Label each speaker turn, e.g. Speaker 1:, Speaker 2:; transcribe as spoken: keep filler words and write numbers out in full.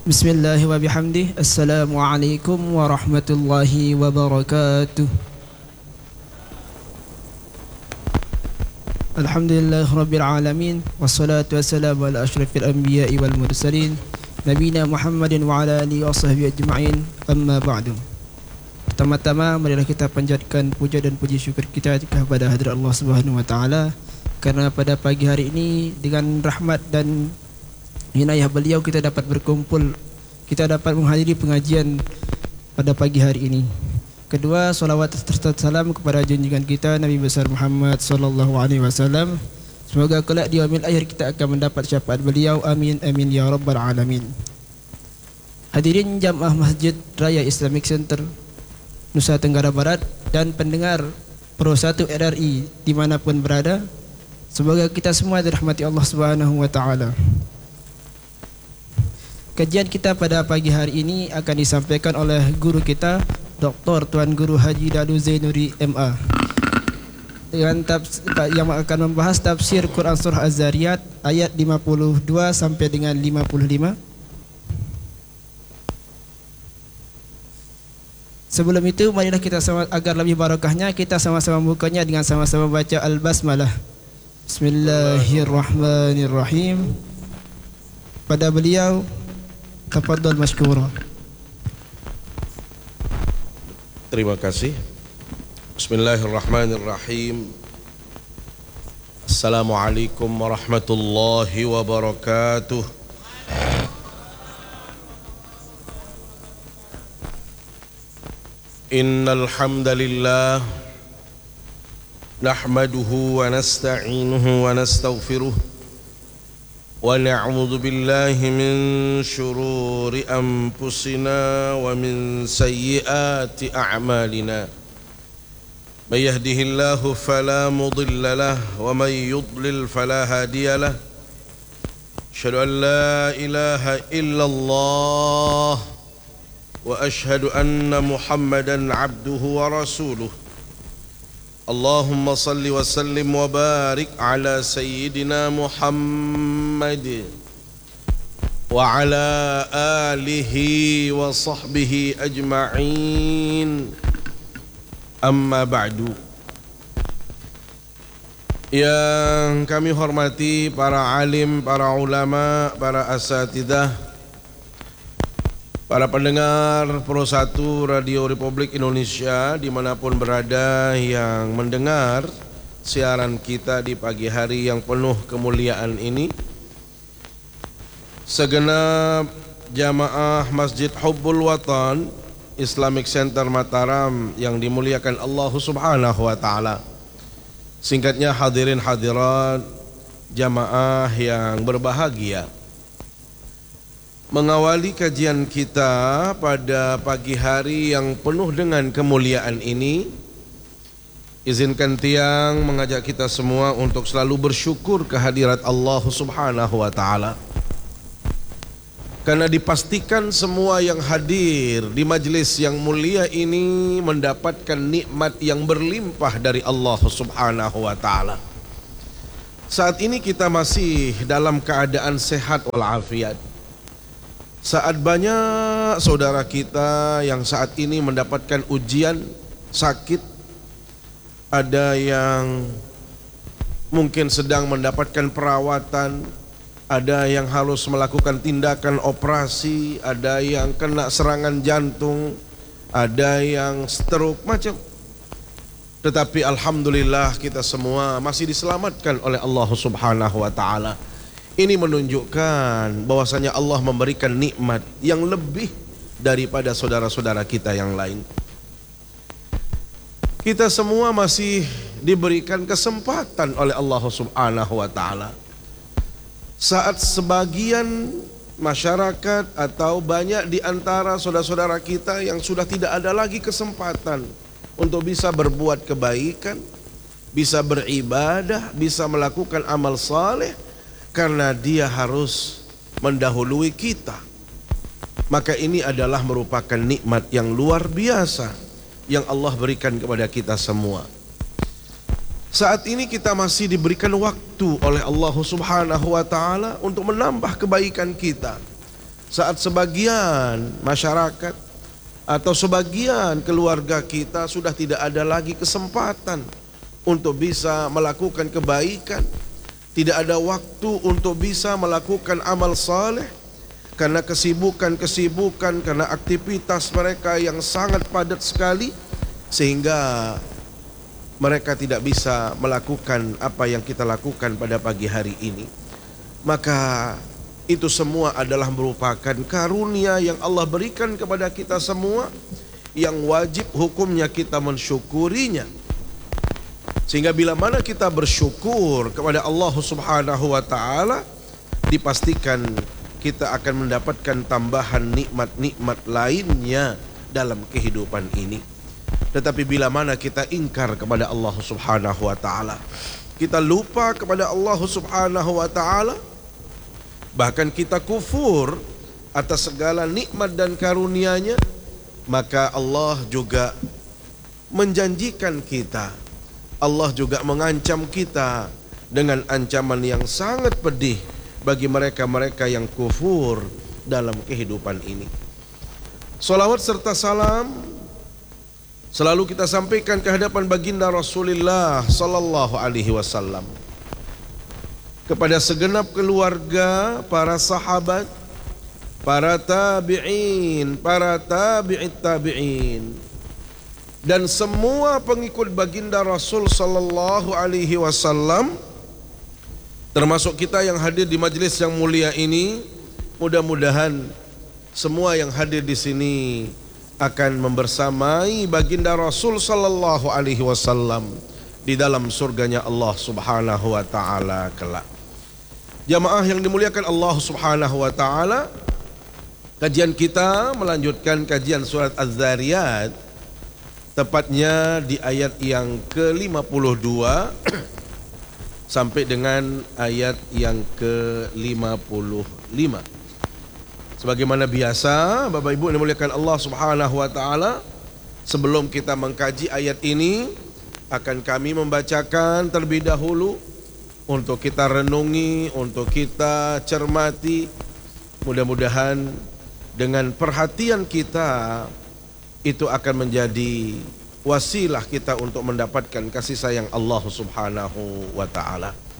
Speaker 1: Bismillah wa bihamdih. Assalamualaikum warahmatullahi wabarakatuh. Alhamdulillah rabbil alamin, wassalatu wassalamu ala asyrafil anbiya'i wal mursalin, nabina Muhammadin wa ala alihi wa sahbihi ajma'in. Amma ba'du. Pertama-tama marilah kita panjatkan puja dan puji syukur kita kepada hadirat Allah Subhanahu wa taala, karena pada pagi hari ini dengan rahmat dan inayah beliau kita dapat berkumpul, kita dapat menghadiri pengajian pada pagi hari ini. Kedua, salawat serta salam kepada junjungan kita Nabi besar Muhammad sallallahu alaihi wasallam. Semoga kelak di yaumil akhir kita akan mendapat syafaat beliau. Amin amin ya rabbal alamin. Hadirin jamaah Masjid Raya Islamic Center Nusa Tenggara Barat dan pendengar Pro satu R R I dimanapun berada, semoga kita semua dirahmati Allah Subhanahu wa taala. Kajian kita pada pagi hari ini akan disampaikan oleh guru kita, Doktor Tuan Guru Haji Dadu Zainuri M A, dengan tafs- yang akan membahas tafsir Quran Surah Az-Zariyat ayat lima puluh dua sampai dengan lima puluh lima. Sebelum itu, marilah kita sama, agar lebih barakahnya, kita sama-sama membukanya dengan sama-sama baca Al-Basmalah. Bismillahirrahmanirrahim. Pada beliau, tafadhal mashkura.
Speaker 2: Terima kasih. Bismillahirrahmanirrahim. Assalamualaikum warahmatullahi wabarakatuh. Innal hamdalillah nahmaduhu wa nasta'inuhu wa nastaghfiruh wa na'udzu billahi min syururi anfusina wa min sayyiati a'malina. May yahdihillahu fala mudilla lahu wa may yudlil fala hadiya lahu. Asyhadu an la ilaha illallah wa asyhadu anna Muhammadan abduhu wa rasuluh. Allahumma salli wa sallim wa barik ala sayyidina Muhammad wa ala alihi wa sahbihi ajma'in. Amma ba'du. Yang kami hormati para alim, para ulama, para asatidah, para pendengar Pro satu Radio Republik Indonesia dimanapun berada yang mendengar siaran kita di pagi hari yang penuh kemuliaan ini, segenap jamaah Masjid Hubbul Watan Islamic Center Mataram yang dimuliakan Allah Subhanahu wa taala. Singkatnya hadirin hadirat jamaah yang berbahagia, mengawali kajian kita pada pagi hari yang penuh dengan kemuliaan ini, izinkan Tiang mengajak kita semua untuk selalu bersyukur kehadirat Allah Subhanahu wa taala. Karena dipastikan semua yang hadir di majlis yang mulia ini mendapatkan nikmat yang berlimpah dari Allah Subhanahu wa taala. Saat ini kita masih dalam keadaan sehat walafiat. Saat banyak saudara kita yang saat ini mendapatkan ujian, sakit, ada yang mungkin sedang mendapatkan perawatan, ada yang harus melakukan tindakan operasi, ada yang kena serangan jantung, ada yang stroke, macam. Tetapi alhamdulillah kita semua masih diselamatkan oleh Allah Subhanahu wa taala. Ini menunjukkan bahwasanya Allah memberikan nikmat yang lebih daripada saudara-saudara kita yang lain. Kita semua masih diberikan kesempatan oleh Allah Subhanahu wa taala. Saat sebagian masyarakat atau banyak di antara saudara-saudara kita yang sudah tidak ada lagi kesempatan untuk bisa berbuat kebaikan, bisa beribadah, bisa melakukan amal saleh, karena dia harus mendahului kita, maka ini adalah merupakan nikmat yang luar biasa yang Allah berikan kepada kita semua. Saat ini kita masih diberikan waktu oleh Allah Subhanahu wa taala untuk menambah kebaikan kita. saat sebagian masyarakat atau sebagian keluarga kita sudah tidak ada lagi kesempatan untuk bisa melakukan kebaikan, tidak ada waktu untuk bisa melakukan amal saleh karena kesibukan-kesibukan, karena aktivitas mereka yang sangat padat sekali, sehingga mereka tidak bisa melakukan apa yang kita lakukan pada pagi hari ini. Maka itu semua adalah merupakan karunia yang Allah berikan kepada kita semua, yang wajib hukumnya kita mensyukurinya. Sehingga bila mana kita bersyukur kepada Allah Subhanahu wa taala, dipastikan kita akan mendapatkan tambahan nikmat-nikmat lainnya dalam kehidupan ini. Tetapi bila mana kita ingkar kepada Allah Subhanahu wa taala, kita lupa kepada Allah Subhanahu wa taala, bahkan kita kufur atas segala nikmat dan karunia-Nya, maka Allah juga menjanjikan kita, Allah juga mengancam kita dengan ancaman yang sangat pedih bagi mereka-mereka yang kufur dalam kehidupan ini. Salawat serta salam selalu kita sampaikan ke hadapan baginda Rasulullah sallallahu alaihi wasallam, kepada segenap keluarga, para sahabat, para tabi'in, para tabi'it tabi'in, dan semua pengikut baginda Rasul sallallahu alaihi wasallam, termasuk kita yang hadir di majlis yang mulia ini. Mudah-mudahan semua yang hadir di sini akan membersamai baginda Rasul sallallahu alaihi wasallam di dalam surganya Allah Subhanahu wa taala kelak. Jamaah yang dimuliakan Allah Subhanahu wa taala, kajian kita melanjutkan kajian surat Az-Zariyat, tepatnya di ayat yang ke lima puluh dua sampai dengan ayat yang ke lima puluh lima. Sebagaimana biasa, Bapak Ibu yang dimuliakan Allah Subhanahu wa taala, sebelum kita mengkaji ayat ini, akan kami membacakan terlebih dahulu untuk kita renungi, untuk kita cermati. Mudah-mudahan dengan perhatian kita itu akan menjadi wasilah kita untuk mendapatkan kasih sayang Allah Subhanahu wa taala.